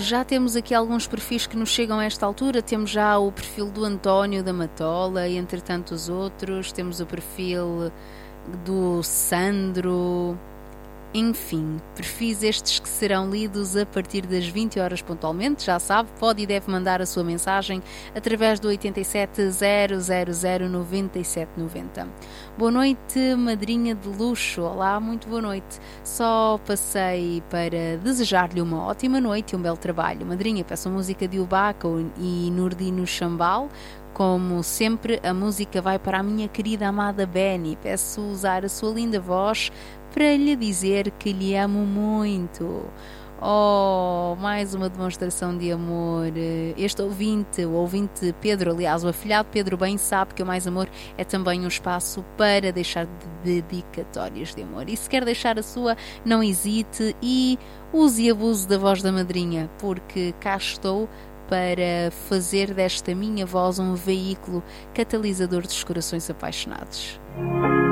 já temos aqui alguns perfis que nos chegam a esta altura. Temos já o perfil do António da Matola, e entre tantos outros. Temos o perfil do Sandro. Enfim, perfis estes que serão lidos a partir das 20 horas pontualmente. Já sabe, pode e deve mandar a sua mensagem através do 87 000 97 90. Boa noite, madrinha de luxo. Olá, muito boa noite. Só passei para desejar-lhe uma ótima noite e um belo trabalho. Madrinha, peço a música de Ubaca e Nurdino Chambal. Como sempre, a música vai para a minha querida amada Benny. Peço usar a sua linda voz para lhe dizer que lhe amo muito. Oh, mais uma demonstração de amor. Este ouvinte, o ouvinte Pedro, aliás, o afilhado Pedro bem sabe que o Mais Amor é também um espaço para deixar dedicatórias de amor. E se quer deixar a sua, não hesite e use e abuse da voz da madrinha, porque cá estou para fazer desta minha voz um veículo catalisador dos corações apaixonados.